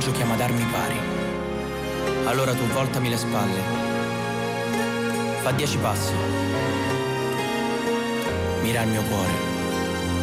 giochiamo ad armi pari. Allora tu voltami le spalle. Fa 10 passi. Mira il mio cuore.